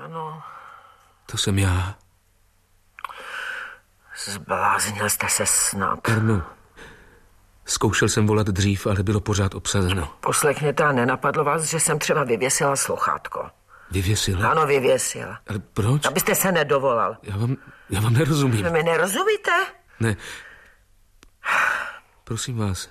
Ano. To jsem já. Zbláznil jste se snad. Erno, zkoušel jsem volat dřív, ale bylo pořád obsazeno. Poslechněte, a nenapadlo vás, že jsem třeba vyvěsila sluchátko? Vyvěsila? Ano, vyvěsila. Ale proč? Abyste se nedovolal. Já vám nerozumím. Vy mi nerozumíte? Ne. Prosím vás.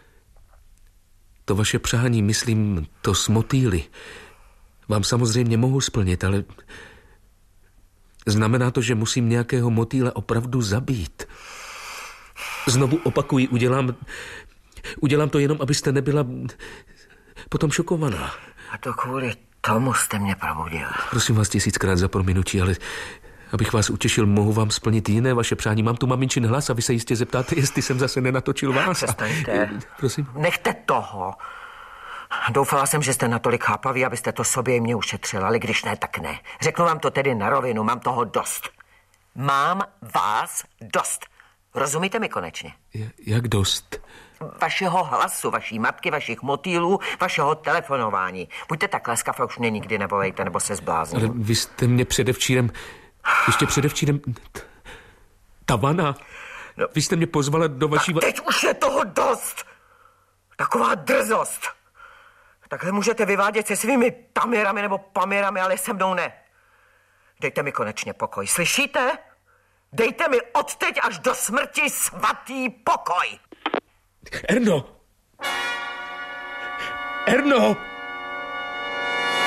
To vaše přání, myslím, to s motýly, vám samozřejmě mohu splnit, ale znamená to, že musím nějakého motýla opravdu zabít. Znovu opakuji, udělám to jenom, abyste nebyla potom šokovaná. A to kvůli tomu jste mě probudil. Prosím vás 1000krát za prominutí, ale abych vás utěšil, mohu vám splnit jiné vaše přání. Mám tu maminčin hlas a vy se jistě zeptáte, jestli jsem zase nenatočil vás. Přestaňte. Prosím. Nechte toho. Doufala jsem, že jste natolik chápaví, abyste to sobě i mě ušetřil, ale když ne, tak ne. Řeknu vám to tedy na rovinu, mám toho dost. Mám vás dost. Rozumíte mi konečně? Jak dost? Vašeho hlasu, vaší matky, vašich motýlů, vašeho telefonování. Buďte tak laskav a už mě nikdy nevolejte, nebo se zblázním. Ale vy jste mě ještě předevčírem... Ta vana. No, vy jste mě pozvala do vaší... Teď už je toho dost. Taková drzost. Takhle můžete vyvádět se svými tamirami nebo pamirami, ale se mnou ne. Dejte mi konečně pokoj, slyšíte? Dejte mi odteď až do smrti svatý pokoj. Erno! Erno!